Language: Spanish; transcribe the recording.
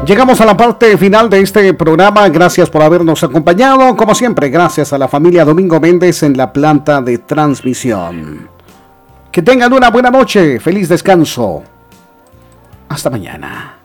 Llegamos a la parte final de este programa. Gracias por habernos acompañado. Como siempre, gracias a la familia Domingo Méndez en la planta de transmisión. Que tengan una buena noche. Feliz descanso. Hasta mañana.